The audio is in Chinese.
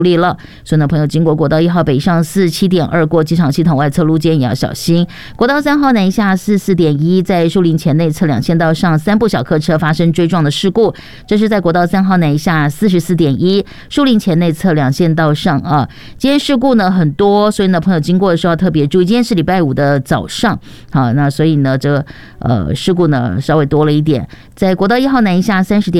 力了，所以呢，朋友经过国道1号北上4 7.2过机场系统外侧路肩也要小心。国道3号南下4 4.1在树林前内侧两线道上3部小客车发生追撞的事故，这是在国道3号南下44.1树林前内侧两线道上啊。今天事故呢很多，所以呢，朋友经过的时候要特别注意。今天是礼拜5的早上，好，那所以呢，这事故呢稍微多了一点，在国道1号南下30.1